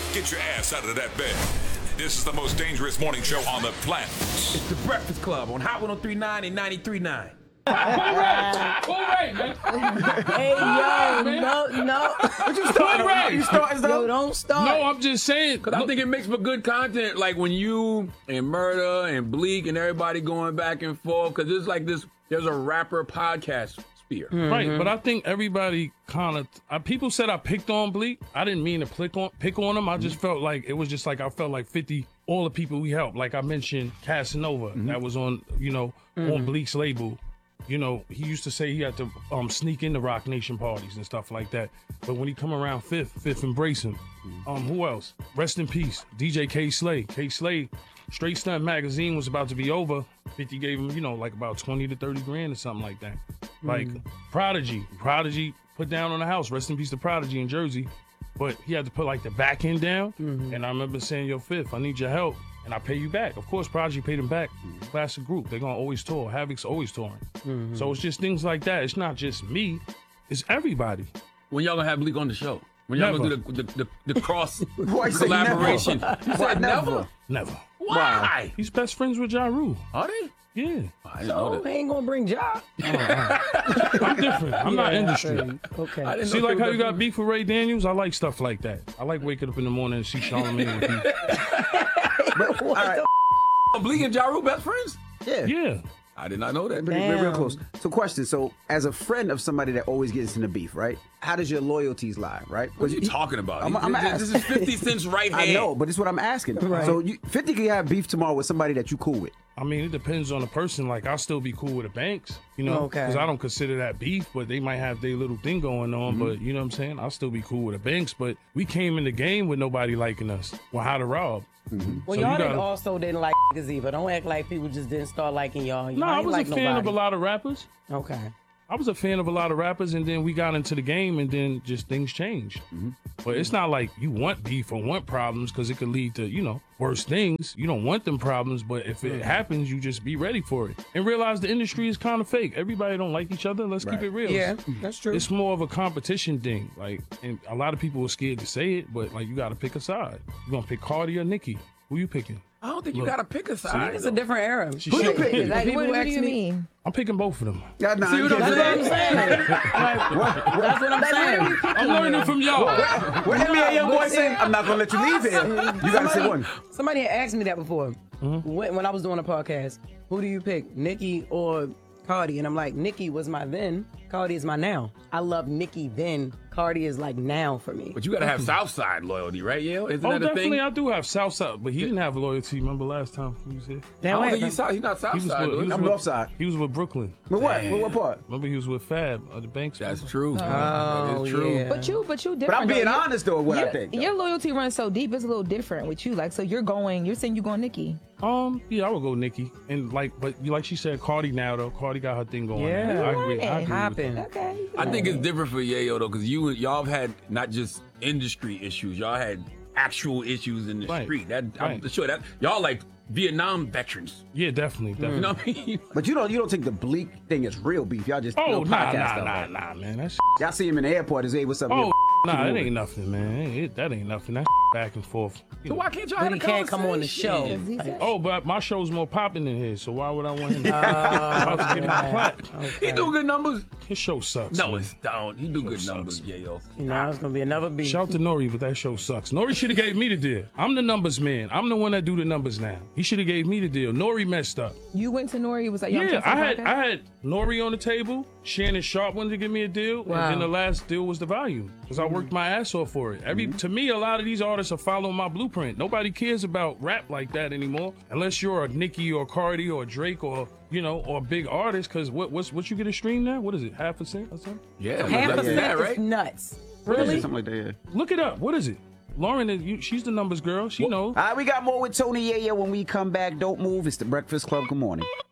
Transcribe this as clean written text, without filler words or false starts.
Get your ass out of that bed. This is the most dangerous morning show on the planet. It's the Breakfast Club on Hot 103.9 and 93.9. Hey, yo, no. What you starting? You starting stuff? Yo, don't start. No, I'm just saying. I think it makes for good content, like when you and Murda and Bleak and everybody going back and forth, because it's like this, there's a rapper podcast sphere. Right, but I think everybody kind of, people said I picked on Bleak. I didn't mean to pick on him. I just felt like, it was just like, I felt like 50, all the people we helped. Like I mentioned Casanova, that was on, on Bleak's label. You know, he used to say he had to sneak into Rock Nation parties and stuff like that. But when he come around Fifth embrace him. Who else? Rest in peace, DJ K Slay. K Slay, Straight Stunt magazine was about to be over. 50 gave him, like about 20 to 30 grand or something like that. Like Prodigy put down on the house. Rest in peace to Prodigy in Jersey. But he had to put like the back end down. And I remember saying, yo, Fifth, I need your help. And I pay you back. Of course, Prodigy paid him back. Classic group. They're going to always tour. Havoc's always touring. So it's just things like that. It's not just me. It's everybody. When y'all gonna have Bleak on the show? When y'all Never. gonna do the cross Why you say collaboration? never? You said never? Never. Why? He's best friends with Ja Rule. Are they? Yeah. I didn't know So that. he ain't gonna bring job. I'm different. I'm not industry. Okay. I didn't See, know like they how were you got beef with Ray Daniels? I like stuff like that. I like waking up in the morning and see Charlamagne with beef. All right. Bleak and Ja Rule best friends? Yeah. I did not know that. Real close. So question. So as a friend of somebody that always gets into beef, right? How does your loyalties lie, right? What are you talking about? I'm This is 50 Cent's right hand. I know, but it's what I'm asking. Right. So 50 can have beef tomorrow with somebody that you cool with. I mean, it depends on the person. Like, I'll still be cool with the Banks, because I don't consider that beef, but they might have their little thing going on. But you know what I'm saying? I'll still be cool with the Banks. But we came in the game with nobody liking us. Well, how to rob? Well, So y'all you gotta- also didn't like niggas either. Don't act like people just didn't start liking y'all. No, I was a fan of a lot of rappers. Okay. I was a fan of a lot of rappers, and then we got into the game, and then just things changed. But it's not like you want beef or want problems, because it could lead to, worse things. You don't want them problems, but if it happens, you just be ready for it. And realize the industry is kind of fake. Everybody don't like each other. Let's keep it real. Yeah, that's true. It's more of a competition thing. Like, and a lot of people are scared to say it, but like, you got to pick a side. You gonna pick Cardi or Nicki? Who you picking? I don't think you gotta pick a side. It's a different era. Who you picking? Like, What people do you ask me. mean? I'm picking both of them. Yeah, nah, See what I'm That's what I'm saying. That's what I'm saying. I'm learning from y'all. What did me and young boy say? I'm not gonna let you leave here. You gotta say one. Somebody had asked me that before when I was doing a podcast. Who do you pick, Nicki or Cardi? And I'm like, Nicki was my then, Cardi is my now. I love Nicki then. Cardi is like now for me. But you gotta have Southside loyalty, right, Yale? Isn't Oh, that a definitely, thing? I do have Southside, but he didn't have loyalty. Remember last time he was here? I Damn don't right. think he's not Southside. he was I'm with- Northside. He was with Brooklyn. But what? What part? Remember, he was with Fab of the Banks. That's true. Oh, That is true. yeah. But you different. But I'm being though. honest though, what I Your- think. Your loyalty runs so deep. It's a little different with you. Like, so you're saying you're going Nicki. Yeah, I would go Nicki. And like she said, Cardi now though. Cardi got her thing going. Yeah. I agree. I agree with Hopping. that. Okay. I think it's different for Yayo though, because y'all have had not just industry issues, y'all had actual issues in the Right. street. I'm Right. sure that y'all like Vietnam veterans. Yeah, definitely. You know what I mean? But you don't think the Bleak thing is real beef. Y'all just Oh, podcast stuff. nah, man. That's Y'all see him in the airport. Is hey, what's up? oh, Yeah. nah, it ain't nothing, man. That ain't nothing. That's back and forth. So why can't y'all But have he a can't come on the show. conversation? Oh, but my show's more popping than his, so why would I want him to about to give him a plaque? He do good numbers. His show sucks. No, man. it's don't. He do good sucks. numbers, Yayo. Now it's gonna be another beat. Shout to Nori, but that show sucks. Nori should have gave me the deal. I'm the numbers man. I'm the one that do the numbers now. He should have gave me the deal. Nori messed up. You went to Nori. Was like, yo, I'm Yeah, trying to I had Nori on the table. Shannon Sharp wanted to give me a deal, Wow. and then the last deal was the volume because I worked my ass off for it. To me, a lot of these artists are following my blueprint. Nobody cares about rap like that anymore, unless you're a Nicki or Cardi or Drake or or a big artist. Because what you get a stream now? What is it? Half a cent or something? Yeah, Half that's a that, cent right? is nuts. Really? Something like that. Yeah. Look it up. What is it? Lauren, she's the numbers girl. She knows. All right, we got more with Tony Yayo when we come back. Don't move. It's the Breakfast Club. Good morning.